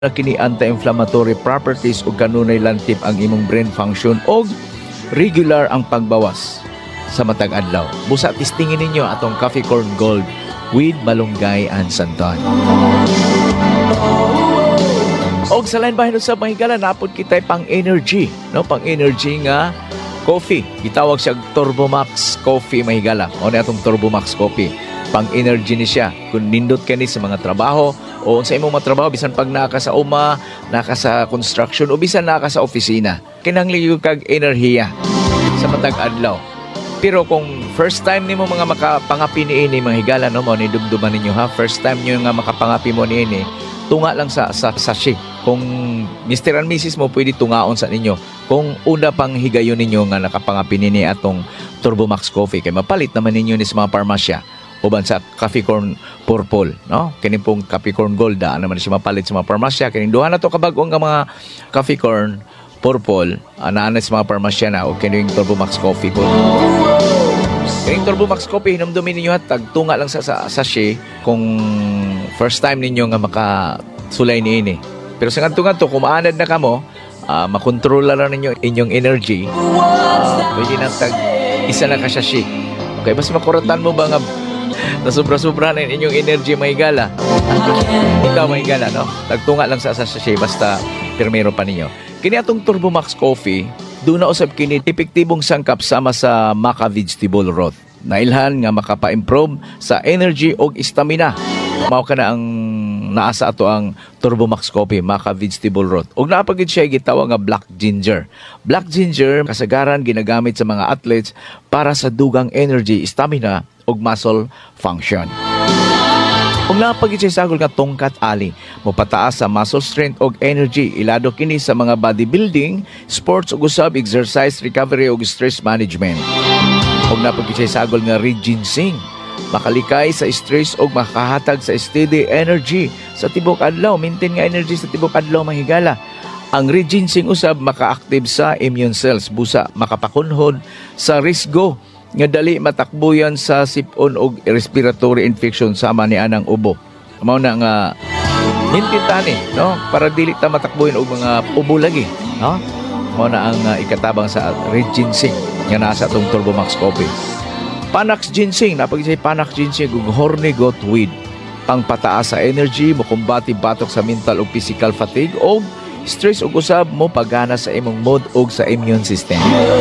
na kini anti-inflammatory properties ug kanunay lantip ang imong brain function og regular ang pagbawas sa matag adlaw. Busa testingin ninyo atong Coffee Corn Gold with malunggay and santan. Og sa lain bahin sa mahigala napod kitay pang energy, no? Pang energy nga coffee. Gitawag siya Turbo Max Coffee mahigala. O na atong Turbo Max Coffee. Pang energy ni siya. Kung nindot ka ni sa mga trabaho o sa imong mga trabaho, bisan pag naka sa uma, naka sa construction o bisan naka sa opisina. Kinahanglan kag enerhiya sa matag adlaw. Pero kung first time nimo mga makapangapi niini mga higala, no, mo ni dumduman ninyo ha, first time niyo nga makapangapi mo niini, tunga lang sa sachet. Kung Mr. and Mrs. mo, pwede tungaon sa ninyo. Kung una pang higayon ninyo nga nakapangapi nini atong Turbo Max Coffee, kay mapalit naman ninyo ni sa mga parmasya uban sa Coffee Corn Purple, no? Kini pong Coffee Corn Gold naman siya mapalit sa mga parmasya. Kini duha na to kabag-o nga mga Coffee Corn Purple, naanay sa mga parmasya na o kini yung Turbo Max Coffee po. Kini Turbo Max Coffee hinumdumin ninyo at tagtunga lang sa sachet kung first time ninyo nga makasulay niini. Pero sa ngadto-ngadto kung maanad na kamo, makontrola lang ninyo inyong energy, pwede na tag isa na ka sachet. Okay, mas makuratan mo ba nga na sobra-sobra na inyong energy mahigala? Ikaw mahigala, no? Tagtunga lang sa sachet basta pirmero pa ninyo. Kini atong Turbo Max Coffee, doon na usab kini epektibong sangkap sama sa maca vegetable broth. Nailhan nga makapa-improve sa energy og stamina. Mao ka na ang naasa ato ang Turbo Max Coffee, maca vegetable broth. Og napagid siya gitawag nga black ginger. Black ginger kasagaran ginagamit sa mga athletes para sa dugang energy, stamina og muscle function. Kung napagid siya sagol nga tongkat ali, mopataas sa muscle strength og energy, ilado kini sa mga bodybuilding, sports ug usab exercise recovery ug stress management. Kung napagid siya sagol nga red ginseng, makalikay sa stress og makahatag sa steady energy sa tibok adlaw, maintain nga energy sa tibok adlaw mahigala. Ang red ginseng usab maka-active sa immune cells, busa makapakunhod sa risgo nga dali matakbuyan sa sipon og respiratory infection sama ni anang ubo. Mao na nga hintintani, no, para dili ta matakbuyan og mga ubo lagi, no? Mao na ang ikatabang sa red ginseng nga nasa atong Turbo Max Coffee. Panax ginseng, napag-isay Panax ginseng ug horny goat weed. Pangpataas sa energy, mo kumbati batok sa mental ug physical fatigue og stress ug usab mo pagana sa imong mood ug sa immune system.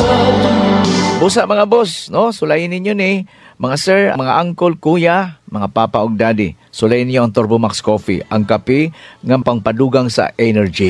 Busa mga boss, no? Sulayin ninyo ni mga sir, mga uncle, kuya, mga papa ug daddy. Sulayin niyo ang Turbo Max Coffee, ang kape nga pangpadugang sa energy.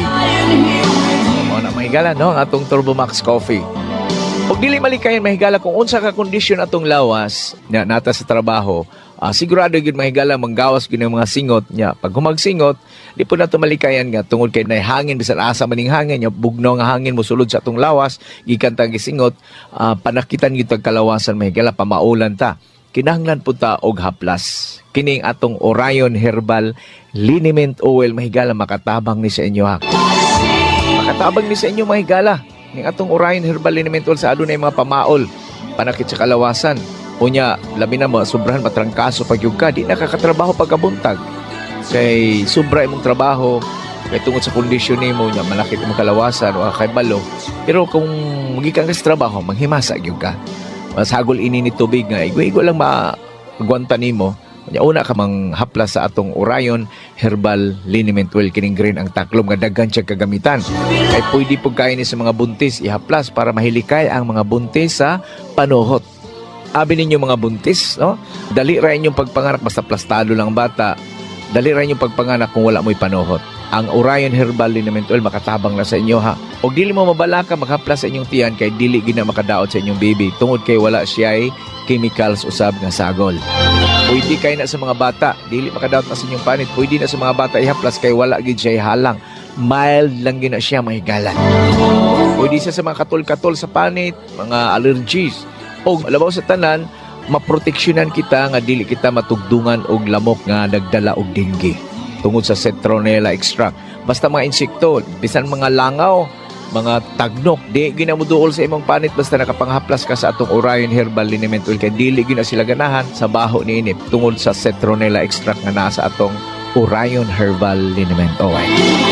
Mo na mahigala, no? Ang atong Turbo Max Coffee. Pag dili malikayan mahigala kung unsa ka kondisyon atong lawas na nata sa trabaho, sigurado gid mahigala manggawas gid ang mga singot nya. Pag humagsingot, di po nato malikayan nga tungod kay nay hangin bisan asa maning hangin nya, bugnaw nga hangin mo sulod sa atong lawas, gikan ta gisingot, panakitan gid tag kalawasan mahigala pamaulan ta. Kinahanglan po ta og haplas. Kining atong Orion Herbal Liniment Oil mahigala makatabang ni sa inyo ha. Makatabang ni sa inyo mahigala. Ning atong Orion Herbal Liniment Oil sa adunay mga pamaol, panakit sa kalawasan. Unya, labi na mo, sobrahan matrangkaso pag yung ka, di nakakatrabaho pagkabuntag. Kay sobra imong trabaho, kay tungod sa kondisyon ni mo, nya, malakit imong kalawasan o kay balo. Pero kung magiging ka sa trabaho, manghimasa yung ka. Masagol ini ni tubig nga, igwa lang magwanta ni mo. Una ka mang haplas sa atong Orion Herbal Liniment Oil, kining green ang taklom nga daghan siya kagamitan. Kay pwede po kayo ni sa mga buntis ihaplas para mahilikay ang mga buntis sa panuhot. Abi ninyo mga buntis, no? Dali ra inyong pagpanganak basta plastado lang bata. Dali ra inyong pagpanganak kung wala mo'y panuhot. Ang Orion Herbal Liniment Oil makatabang na sa inyo ha. Og dili mo mabalaka maghaplas sa inyong tiyan kay dili gina makadaot sa inyong baby tungod kay wala siya chemicals usab nga sagol. Pwede kay na sa mga bata, dili makadaot na sa inyong panit. Pwede na sa mga bata ihaplas kay wala gid siya halang. Mild lang gina siya mahigalan. Pwede siya sa mga katol-katol sa panit, mga allergies. O labaw sa tanan, maproteksyonan kita nga dili kita matugdungan og lamok nga nagdala og dengue tungod sa citronella extract. Basta mga insekto, bisan mga langaw, mga tagnok, di ginamuduol sa imong panit basta nakapanghaplas ka sa atong Orion Herbal Liniment Oil kay dili gina sila ganahan sa baho ni inip tungod sa citronella extract nga nasa atong Orion Herbal Liniment Oil.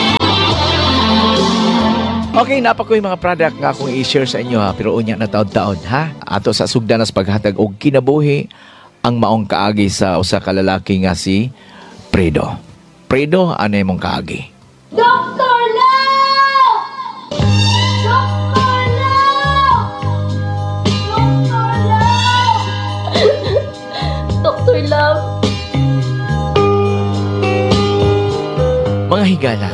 Okay, napakoy mga product nga akong i-share sa inyo ha, pero unya na taon-taon ha. Ato sa sugdanas paghatag og kinabuhi ang maong kaagi sa usa ka lalaki nga si Fredo. Fredo, ano mong kaagi? Dr. Lau! Dr. Lau! Dr. Lau! Dr. Lau! Mga higala,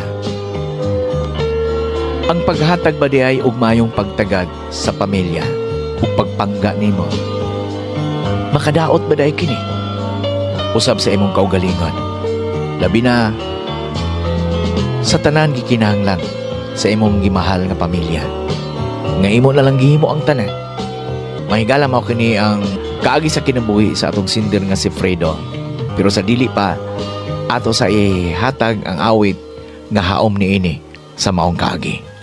ang paghatag ba di ay ugmayong pagtagad sa pamilya o pagpangga nimo? Makadaot ba di kini? Usab sa imong kaugalingon. Labi na sa tanan gikinahanglan sa imong gimahal nga pamilya. Nga imo na lang gihimo ang tanan. Mahigala mao kini ang kaagi sa kinabuhi sa atong sindir nga si Fredo. Pero sa dili pa ato sa ihatag ang awit nga haom niini sa maong kaagi.